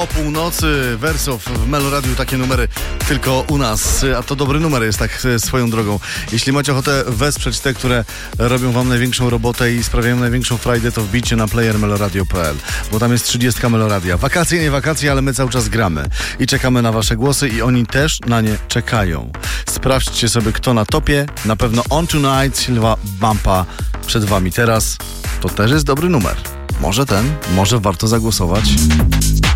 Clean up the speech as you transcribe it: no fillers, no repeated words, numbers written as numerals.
o północy. Wersow w Meloradiu, takie numery tylko u nas. A to dobry numer jest, tak swoją drogą. Jeśli macie ochotę wesprzeć te, które robią wam największą robotę i sprawiają największą frajdę, to wbijcie na player meloradio.pl, bo tam jest 30 Meloradia. Wakacje, nie wakacje, ale my cały czas gramy i czekamy na wasze głosy i oni też na nie czekają. Sprawdźcie sobie, kto na topie. Na pewno On Tonight, Silva Bumpa przed wami teraz. To też jest dobry numer. Może ten, może warto zagłosować.